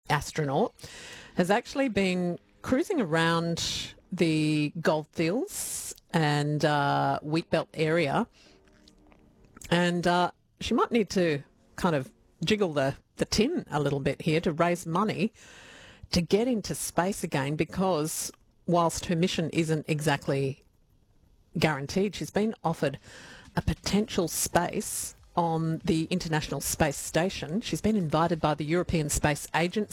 astronaut, has actually been cruising around the goldfields and wheatbelt area, and she might need to kind of jiggle the tin a little bit here to raise money to get into space again, because whilst her mission isn't exactly guaranteed, she's been offered a potential space on the International Space Station. She's been invited by the European Space Agency